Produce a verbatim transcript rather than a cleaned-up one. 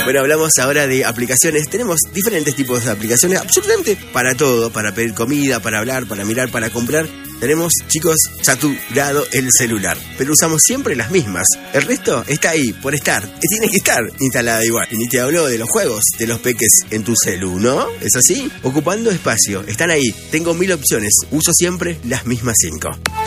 Bueno, hablamos ahora de aplicaciones. Tenemos diferentes tipos de aplicaciones, absolutamente para todo, para pedir comida, para hablar, para mirar, para comprar. Tenemos, chicos, saturado el celular, pero usamos siempre las mismas. El resto está ahí, por estar. Tiene que estar instalada igual. Y ni te hablo de los juegos, de los peques en tu celu, ¿no? ¿Es así? Ocupando espacio, están ahí. Tengo mil opciones. Uso siempre las mismas cinco.